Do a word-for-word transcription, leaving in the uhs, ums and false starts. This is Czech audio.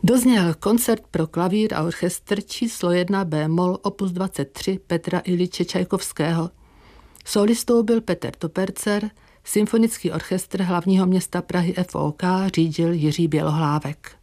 Dozněl koncert pro klavír a orchestr číslo jedna bémol opus dvacet tři Petra Iljiče Čajkovského. Solistou byl Petr Topercer, symfonický orchestr hlavního města Prahy F O K řídil Jiří Bělohlávek.